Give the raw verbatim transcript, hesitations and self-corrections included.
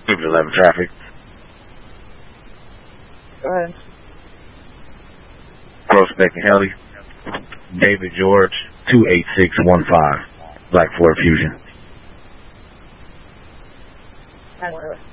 eleven traffic. Go ahead. Prospect and Heli. David George, two eight six one five. Black Ford Fusion. That's